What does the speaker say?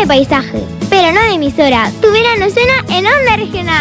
paisaje, pero no de emisora. Tu verano suena en Onda Regional.